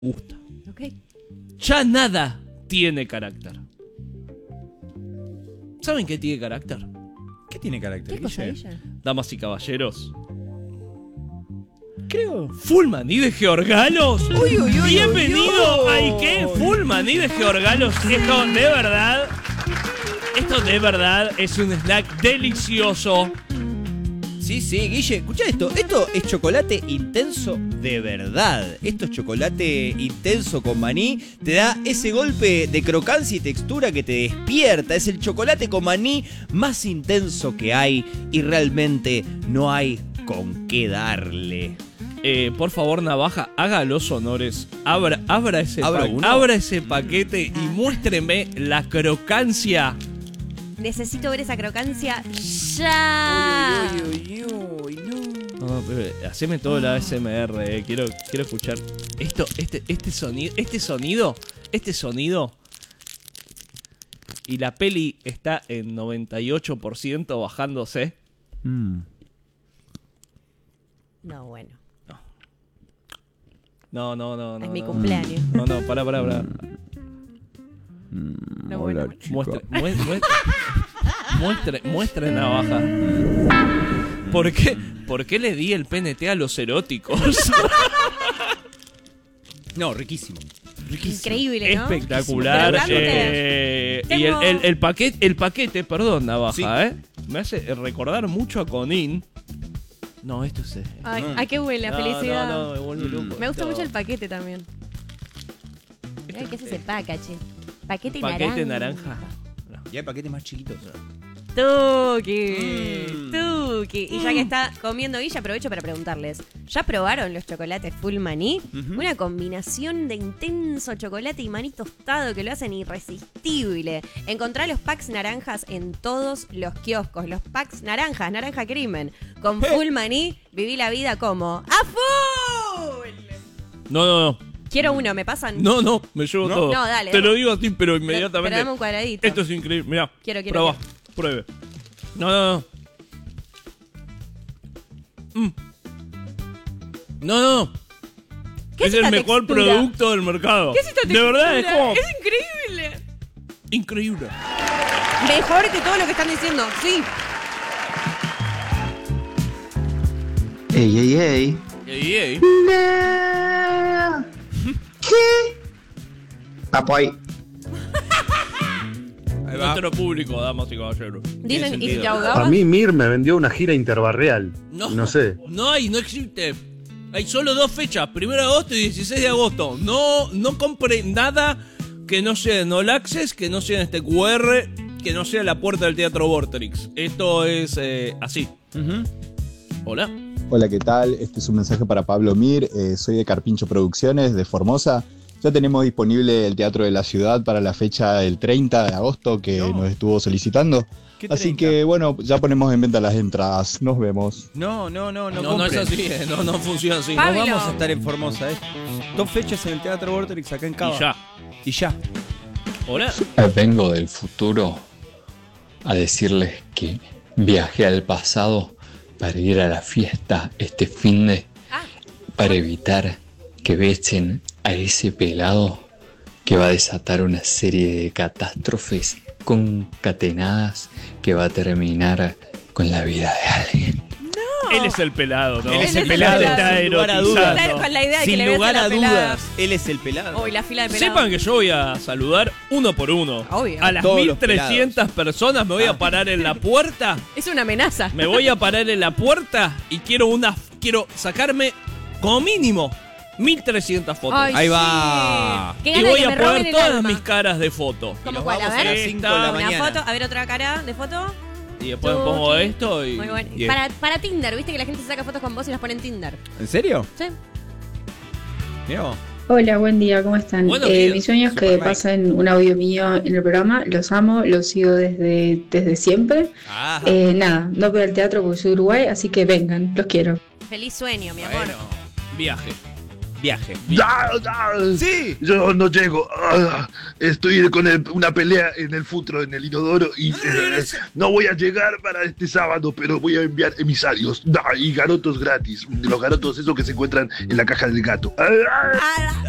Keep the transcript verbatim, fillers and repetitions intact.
gusta. Ok. Ya nada tiene carácter. ¿Saben qué tiene carácter? ¿Qué tiene carácter? ¿Qué cosa Guille? ella? Damas y caballeros, Creo. Full Maní de Georgalos. Uy, uy, uy, Bienvenido uy, uy. a Ike Full Maní de Georgalos. Esto de verdad, esto de verdad es un snack delicioso. Sí, sí, Guille, escucha esto. Esto es chocolate intenso de verdad. Esto es chocolate intenso con maní. Te da ese golpe de crocancia y textura que te despierta. Es el chocolate con maní más intenso que hay. Y realmente no hay con qué darle. Eh, por favor, Navaja, haga los honores. Abra, abra, ese, ¿Abra pa- uno? abra ese paquete y muéstreme la crocancia. Necesito ver esa crocancia ya. Uy, uy, uy, uy, no. No, pero haceme todo la A S M R, eh. quiero, quiero escuchar esto, este, este sonido, este sonido, este sonido. Y la peli está en noventa y ocho por ciento bajándose. Mm. No, bueno. No, no, no, no. Es mi no. cumpleaños. No, no, pará, pará, pará. No, Hola, bueno. chica. Muestre, muestre, muestre, muestre, muestre Navaja. ¿Por qué, ¿Por qué le di el P N T a los eróticos? No, riquísimo. Increíble, ¿no? Espectacular. Crocante. eh, y el, Tengo- el, el paquete, el paquete, perdón, Navaja, Sí. ¿eh? Me hace recordar mucho a Conin. No, esto es. eh, Ay, No. ¿a qué huele? A no, felicidad. No, no, me vuelve loco. Me gusta Esto- mucho el paquete también. Ay, ¿qué es ese package? Paquete naranja. paquete naranja. Y hay paquetes más chiquitos. Tuki, Mm. Tuki. Y ya que está comiendo Guilla, aprovecho para preguntarles. ¿Ya probaron los chocolates full maní? Ujú. Una combinación de intenso chocolate y maní tostado que lo hacen irresistible. Encontrá los packs naranjas en todos los kioscos. Los packs naranjas, naranja crimen. Con full maní, viví la vida como ¡a full! No, no, no. Quiero uno, ¿me pasan? No, no, me llevo ¿No? todo. No, dale, Te dame. lo digo a ti, pero Pero- inmediatamente. pero dame un cuadradito. Esto es increíble. Mirá. Quiero, quiero, Probá. quiero. Pruebe. No, no, no. Mm. No, no, no. ¿Qué Es es el esta mejor textura? producto del mercado. ¿Qué es esta De verdad, es textura? como Es increíble. increíble. Mejor que todo lo que están diciendo, sí. Ey, ey, ey. Ey, ey. No. ¿Qué? Papo ahí. Ahí va. Nuestro público, damas y caballeros. Dicen, Tiene ¿y si te sentido. ahogabas? A mí Mir me vendió una gira interbarrial. No. No sé. No hay, no existe. Hay solo dos fechas, primero de agosto y dieciséis de agosto. No, no compre nada que no sea en All Access, que no sea en este Q R, que no sea en la puerta del Teatro Vorterix. Esto es eh, así. Ujú. Hola. Hola, ¿qué tal? Este es un mensaje para Pablo Mir. Eh, soy de Carpincho Producciones, de Formosa. Ya tenemos disponible el Teatro de la Ciudad para la fecha del treinta de agosto que No. nos estuvo solicitando. ¿Qué Así treinta? que, bueno, ya ponemos en venta las entradas. Nos vemos. No, no, no, no. No, no es compren. así, eh, no, no funciona así. Pablo. No vamos a estar en Formosa, ¿eh? Dos fechas en el Teatro Vorterix acá en Cava. Y ya. Y ya. Hola. Vengo del futuro a decirles que viajé al pasado para ir a la fiesta este fin de Ah. para evitar que bechen a ese pelado que va a desatar una serie de catástrofes concatenadas que va a terminar con la vida de alguien. Él es el pelado, ¿no? Él es el Él pelado, está sin lugar a erotizando. dudas. Está con la idea de que Sin le lugar besen a la pelada. dudas, él es el pelado. Uy, la fila de pelados. Sepan que yo voy a saludar uno por uno. Obvio. A las Todos mil los trescientas personas me voy a parar en la puerta. Es una amenaza. Me voy a parar en la puerta y quiero una quiero sacarme como mínimo mil trescientas fotos. Ay, Ahí sí. va. Qué Y ganas de voy que a me roben poner el todas alma. mis caras de foto. ¿Cómo nos cuál? A vamos ver. a las cinco de la Esta, Una mañana. foto, a ver otra cara de foto. Y después me pongo Tuki. esto y. Muy bueno. y- Para, para Tinder, viste que la gente se saca fotos con vos y las pone en Tinder. ¿En serio? Sí. Mirá vos. Hola, buen día, ¿cómo están? Buenos Eh, días. mi sueño es que Super Mike. pasen un audio mío en el programa, los amo, los sigo desde, desde siempre. Ah, Eh, nada, no voy al teatro porque soy de Uruguay, así que vengan, los quiero. Feliz sueño, mi amor. bueno. Viaje. Viaje. ¡Ya, ya! Sí. Yo no llego. Ah, estoy con el- una pelea en el futuro, en el inodoro, y eh, no voy a llegar para este sábado, pero voy a enviar emisarios. Ah, y garotos gratis. Los garotos esos que se encuentran en la caja del gato. Ah, ah. Ah,